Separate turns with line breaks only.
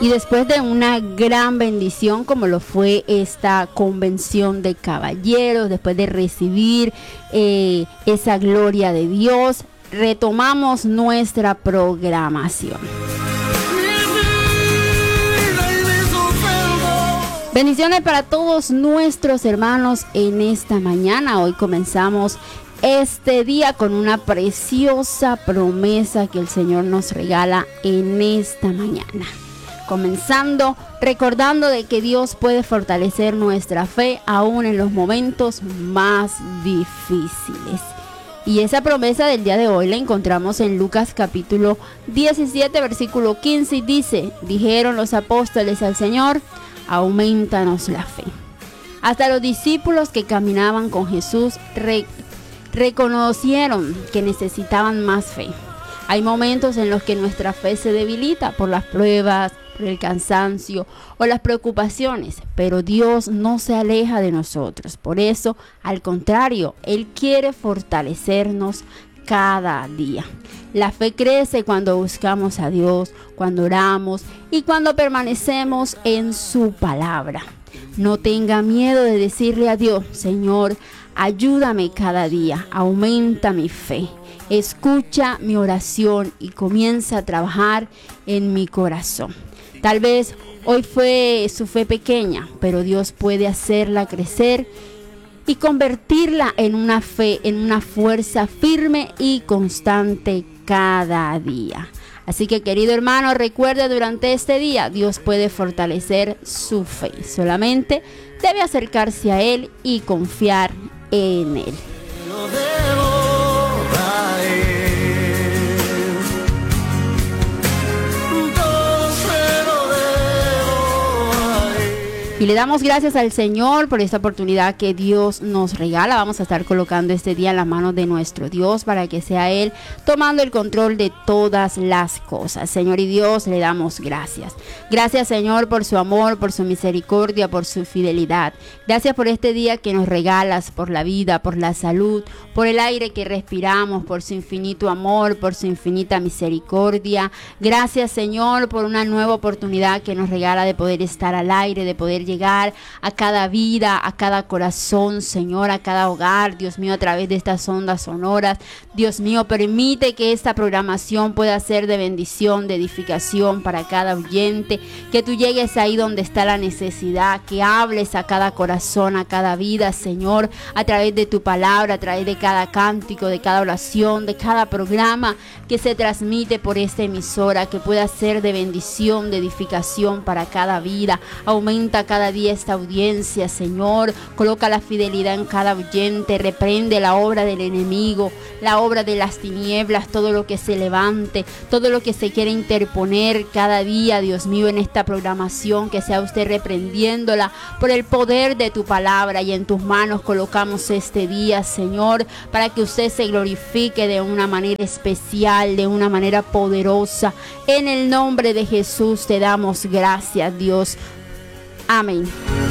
Y después de una gran bendición como lo fue esta convención de caballeros, después de recibir esa gloria de Dios, retomamos nuestra programación. Bendiciones para todos nuestros hermanos en esta mañana. Hoy comenzamos este día con una preciosa promesa que el Señor nos regala en esta mañana. Comenzando recordando de que Dios puede fortalecer nuestra fe aún en los momentos más difíciles. Y esa promesa del día de hoy la encontramos en Lucas capítulo 17 versículo 15 y dice: dijeron los apóstoles al Señor, aumentanos la fe. Hasta los discípulos que caminaban con Jesús reconocieron que necesitaban más fe. Hay momentos en los que nuestra fe se debilita por las pruebas, por el cansancio o las preocupaciones, pero Dios no se aleja de nosotros. Por eso, al contrario, Él quiere fortalecernos cada día. La fe crece cuando buscamos a Dios, cuando oramos y cuando permanecemos en su palabra. No tenga miedo de decirle a Dios: Señor, ayúdame cada día, aumenta mi fe. Escucha mi oración y comienza a trabajar en mi corazón. Tal vez hoy fue su fe pequeña, pero Dios puede hacerla crecer y convertirla en una fe, en una fuerza firme y constante cada día. Así que, querido hermano, recuerde durante este día, Dios puede fortalecer su fe. Solamente debe acercarse a Él y confiar en Él. Y le damos gracias al Señor por esta oportunidad que Dios nos regala. Vamos a estar colocando este día en las manos de nuestro Dios para que sea Él tomando el control de todas las cosas. Señor y Dios, le damos gracias. Gracias, Señor, por su amor, por su misericordia, por su fidelidad. Gracias por este día que nos regalas, por la vida, por la salud, por el aire que respiramos, por su infinito amor, por su infinita misericordia. Gracias, Señor, por una nueva oportunidad que nos regala de poder estar al aire, de poder llegar a cada vida, a cada corazón, Señor, a cada hogar, Dios mío, a través de estas ondas sonoras. Dios mío, permite que esta programación pueda ser de bendición, de edificación para cada oyente, que tú llegues ahí donde está la necesidad, que hables a cada corazón, a cada vida, Señor, a través de tu palabra, a través de cada cántico, de cada oración, de cada programa que se transmite por esta emisora, que pueda ser de bendición, de edificación para cada vida. Aumenta cada día esta audiencia, Señor. Coloca la fidelidad en cada oyente. Reprende la obra del enemigo, la obra de las tinieblas, todo lo que se levante, todo lo que se quiere interponer cada día, Dios mío, en esta programación, que sea usted reprendiéndola por el poder de tu palabra. Y en tus manos colocamos este día, Señor, para que usted se glorifique de una manera especial, de una manera poderosa. En el nombre de Jesús te damos gracias, Dios. Amén.